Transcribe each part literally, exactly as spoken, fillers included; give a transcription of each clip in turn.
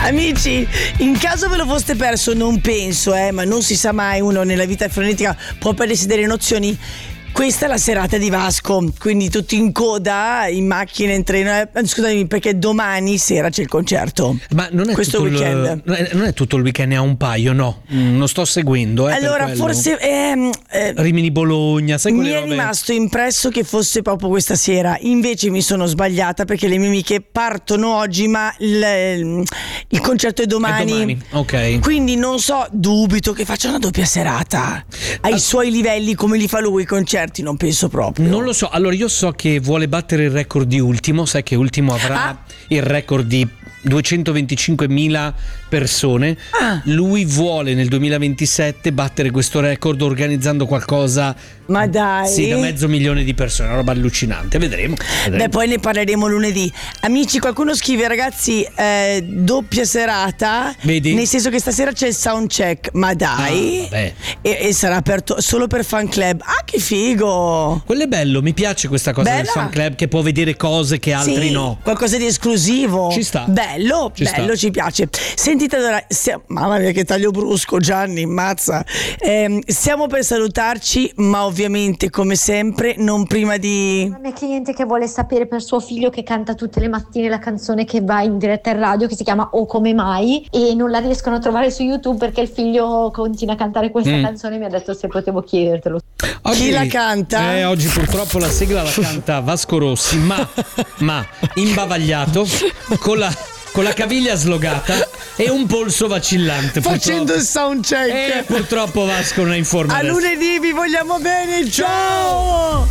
Amici, in caso ve lo foste perso, non penso, eh, ma non si sa mai, uno nella vita frenetica può perdersi delle nozioni. Questa è la serata di Vasco, quindi tutti in coda, in macchina, in treno. Eh, scusami, perché domani sera c'è il concerto. Ma non è questo tutto weekend. Il, non è tutto il weekend, ne ha un paio, no? Mm, non sto seguendo. Eh, allora, forse. Eh, eh, Rimini Bologna, sai mi è robe? rimasto impresso che fosse proprio questa sera. Invece mi sono sbagliata perché le mie amiche partono oggi, ma il, il concerto è domani. È domani, ok. Quindi non so, dubito che faccia una doppia serata. Ai ah. suoi livelli, come li fa lui i concerti. Non penso proprio. Non lo so. Allora io so che vuole battere il record di Ultimo. Sai che Ultimo avrà ah. il record di duecentoventicinquemila persone. ah. Lui vuole nel duemilaventisette battere questo record organizzando qualcosa. Ma dai, sì, da mezzo milione di persone, una roba allucinante. Vedremo, vedremo. Beh, poi ne parleremo lunedì. Amici, qualcuno scrive: ragazzi, eh, doppia serata. Vedi? Nel senso che stasera c'è il sound check. Ma dai, ah, e, e sarà aperto solo per fan club. Ah, che figo! Quello è bello, mi piace questa cosa. Bella. Del fan club che può vedere cose che altri sì, no. Qualcosa di esclusivo. Ci sta. Bello, ci bello, sta. Ci piace. Sentite, allora, stiamo... mamma mia che taglio brusco, Gianni, mazza. Eh, stiamo per salutarci, ma ovviamente come sempre non prima di... Una mia cliente che vuole sapere per suo figlio, che canta tutte le mattine la canzone che va in diretta in radio, che si chiama O Come Mai, e non la riescono a trovare su YouTube perché il figlio continua a cantare questa mm. canzone. Mi ha detto se potevo chiedertelo. Oggi, chi la canta? Eh, oggi purtroppo la sigla la canta Vasco Rossi, ma, ma imbavagliato, con la, con la caviglia slogata e un polso vacillante. Facendo purtroppo. il sound check. E purtroppo Vasco non è in forma. A adesso. lunedì, vi vogliamo bene, ciao!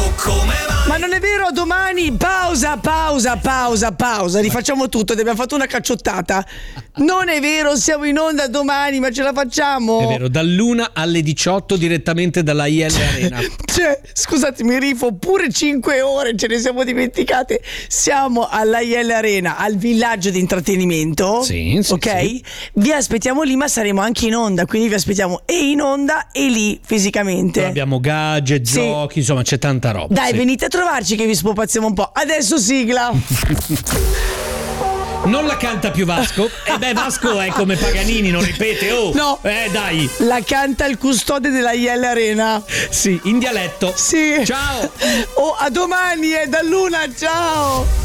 Ma non è vero, domani pausa, pausa, pausa, pausa, rifacciamo tutto, abbiamo fatto una cacciottata. Non è vero, siamo in onda domani, ma ce la facciamo? È vero, dall'una alle diciotto direttamente dalla I L Arena. Cioè, scusatemi, rifo, pure cinque ore ce ne siamo dimenticate. Siamo alla I L Arena, al villaggio di intrattenimento. Sì, sì, ok? Sì. Vi aspettiamo lì, ma saremo anche in onda, quindi vi aspettiamo e in onda e lì fisicamente. Poi abbiamo gadget, sì. giochi, insomma c'è tanta roba. Dai, sì. venite a trovarci che vi spopazziamo un po'. Adesso sigla. Non la canta più Vasco. E eh beh, Vasco è come Paganini, non ripete. Oh, no. Eh, dai. La canta il custode della I L Arena. Sì, in dialetto. Sì. Ciao. Oh, a domani, è dall'una, ciao.